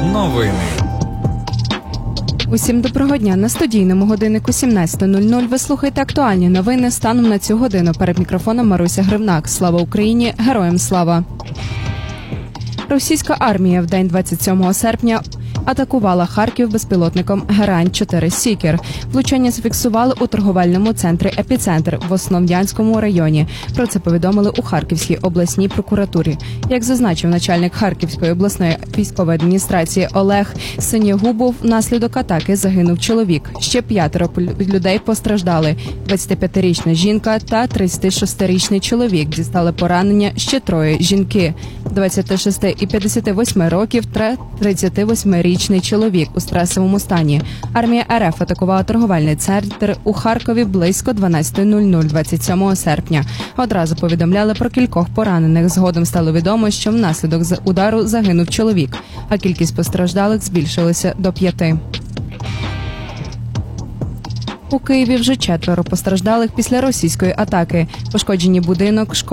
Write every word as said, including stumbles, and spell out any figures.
Новини. Усім доброго дня. На студійному годиннику сімнадцята нуль нуль ви слухаєте актуальні новини станом на цю годину. Перед мікрофоном Маруся Гривнак. Слава Україні! Героям слава! Російська армія в день двадцять сьомого серпня атакувала Харків безпілотником Герань чотири Сікер. Влучання зафіксували у торговельному центрі «Епіцентр» в Основ'янському районі. Про це повідомили у Харківській обласній прокуратурі. Як зазначив начальник Харківської обласної військової адміністрації Олег Синєгубов, внаслідок атаки загинув чоловік. Ще п'ятеро людей постраждали. двадцятип'ятирічна жінка та тридцятишестирічний чоловік дістали поранення, ще троє жінки. двадцять шість і п'ятдесят вісім років та тридцятивосьмирічний чоловік у стресовому стані. Армія РФ атакувала торговельний центр у Харкові близько дванадцята нуль нуль двадцять сьомого серпня. Одразу повідомляли про кількох поранених. Згодом стало відомо, що внаслідок удару загинув чоловік, а кількість постраждалих збільшилася до п'яти. У Києві вже четверо постраждалих після російської атаки. Пошкоджені будинок, школа,